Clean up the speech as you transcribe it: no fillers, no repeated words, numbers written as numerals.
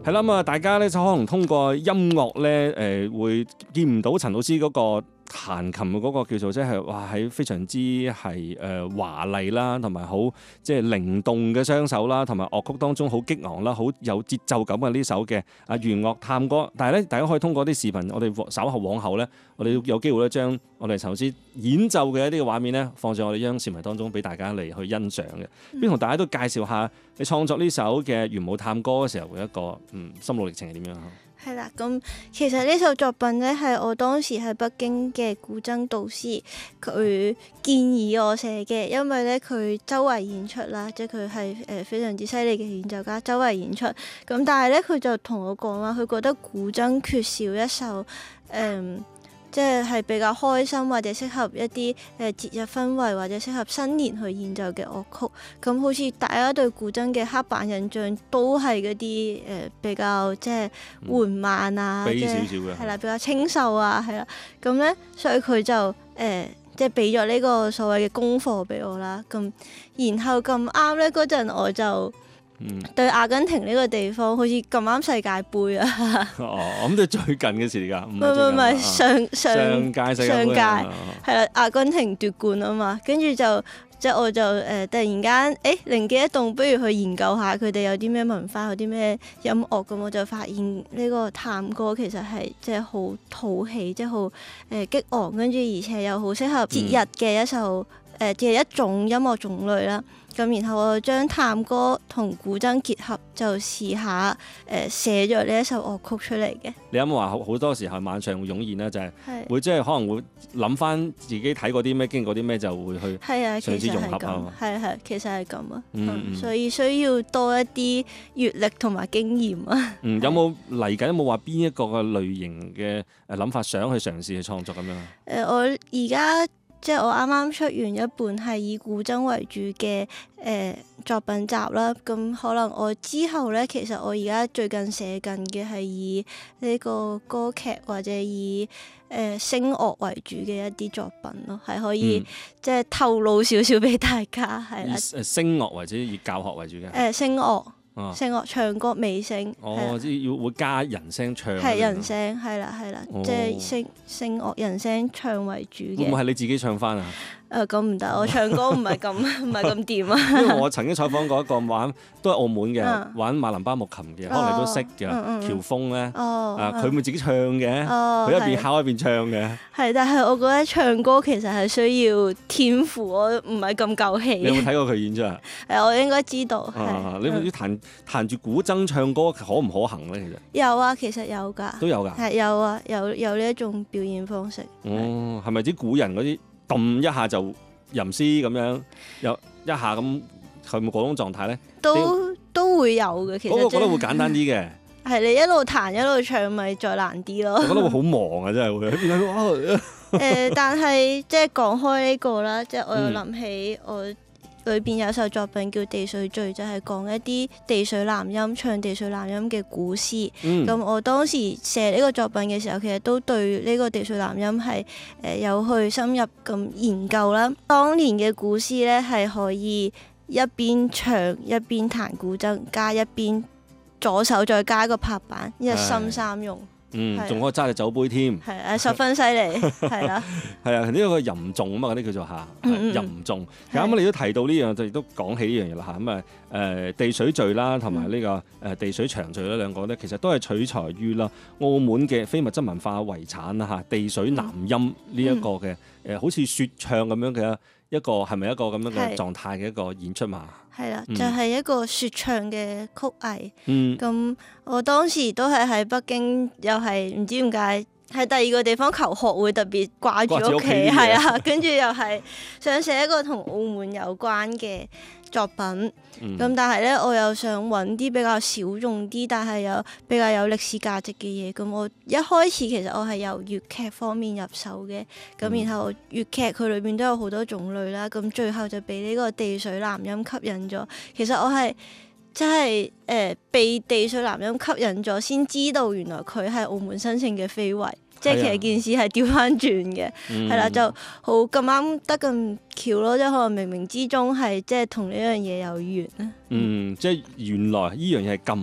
係啦，咁啊，大家咧就可能通過音樂咧，會見唔到陳老師嗰個彈琴嘅嗰個叫做即係哇喺非常之係華麗啦，同埋好即係靈動嘅雙手啦，同埋樂曲當中好激昂啦，好有節奏感嘅呢首嘅弦樂探歌。但係咧，大家可以通過啲視頻，我哋稍後往後咧，我哋有機會咧將我哋陳老師演奏嘅一啲嘅畫面咧，放上我哋央視頻當中俾大家嚟去欣賞嘅。邊同大家都介紹下你創作呢首嘅弦舞探歌嘅時候嘅一個心路歷程係點樣？ 係啦，咁其實呢首作品咧係我當時喺北京嘅古箏導師佢建議我寫嘅，因為咧佢周圍演出啦，即係佢係非常之犀利嘅演奏家，周圍演出。咁但係咧佢就同我講話，佢覺得古箏缺少一首即係比較開心或者適合一啲節日氛圍或者適合新年去演奏嘅樂曲。咁好似大家對古箏嘅刻板印象都係嗰啲比較即係緩慢啊， 悲少少嘅係啦，比較清秀啊，係啦。咁咧，所以佢就即係俾咗呢個所謂嘅功課俾我啦。咁然後咁啱咧嗰陣我就對阿根廷呢個地方好似咁啱世界盃啊！ 咁都係最近嘅事嚟㗎， 唔係上屆世界盃係啦，阿根廷奪冠啊嘛，跟住即係我就突然間靈機一動，不如去研究下佢哋有啲咩文化，有啲咩音樂。咁我就發現呢個探歌其實係即係好討喜，即係好激昂，跟住而且又好適合節日嘅一首嘅一種音樂種類啦。咁然後我將探歌同古箏結合，就試下寫咗呢一首樂曲出嚟嘅。 你有冇話好多時候晚上會湧現咧？就係會即係可能會諗翻自己睇過啲咩，經過啲咩，就會去嘗試融合啊。 係其實係咁啊。所以需要多一啲閲歷同埋經驗啊。 有冇嚟緊？有冇話邊一個嘅類型嘅諗法想去嘗試去創作咁樣？ 我而家即係我啱啱出完一本係以古箏為主嘅作品集啦，咁可能我之後咧，其實我而家最近寫緊嘅係以呢個歌劇或者以聲樂為主嘅一啲作品咯，係可以即係透露少少俾大家係啦。 以聲樂或者以教學為主嘅？ 聲樂。聲樂唱歌美聲， 即係要會加人聲唱。 係人聲，係啦，即係聲樂人聲唱為主嘅。 會唔會係你自己唱翻啊？ 咁唔得，我唱歌唔係咁掂啊。 因為我曾經採訪過一個玩都係澳門嘅玩馬林巴木琴嘅，可能你都識嘅喬峰咧。佢咪自己唱嘅，佢一邊敲一邊唱嘅。係， 但係我覺得唱歌其實係需要天賦，我唔係咁夠氣。 你有冇睇過佢演出啊？ 我應該知道。 你唔知彈住古箏唱歌可唔可行咧？其實有啊，其實有㗎。 都有㗎。 係有啊，有呢一種表演方式。 係咪啲古人嗰啲？撳一下就吟詩咁樣，有一下咁，係咪嗰種狀態咧？ 都會有嘅，其實。 我覺得會簡單啲嘅。 係你一路彈一路唱，咪再難啲咯。 我覺得會好忙啊，真係會。 但係即係講開呢個啦，即係我又諗起我裏邊有首作品叫《地水序》，就係講一啲地水南音唱地水南音嘅古詩。咁我當時寫呢個作品嘅時候，其實都對呢個地水南音係有去深入咁研究啦。當年嘅古詩咧係可以一邊唱一邊彈古箏，加一邊左手再加一個拍板，一心三用。 仲可以揸隻酒杯添， 係十分犀利，係啦。 係啊，呢個吟誦啊嘛，嗰啲叫做吟誦。啱啱你都提到呢樣，就亦都講起呢樣嘢啦嚇。咁地水序啦，同埋呢個地水長序啦，兩個咧其實都係取材於啦澳門嘅非物質文化遺產啦嚇。地水南音呢一個嘅好似説唱咁樣嘅一個係咪一個咁樣嘅狀態嘅一個演出嘛？ 係啦，就係一個説唱嘅曲藝。咁我當時都係喺北京，又係唔知點解喺第二個地方求學會特別掛住屋企，係啊，跟住又係想寫一個同澳門有關嘅作品。咁但係咧，我又想揾啲比較小眾啲，但係又比較有歷史價值嘅嘢。咁我一開始其實我係由粵劇方面入手嘅。咁然後粵劇佢裏邊都有好多種類啦。咁最後就俾呢個地水南音吸引咗。其實我係真係被地水南音吸引咗，先知道原來佢係澳門新盛嘅非遺。即係其實件事係調翻轉嘅，係啦，就好咁啱得咁巧咯，即係可能冥冥之中係即係同呢樣嘢有緣啊。 即係原來呢樣嘢係咁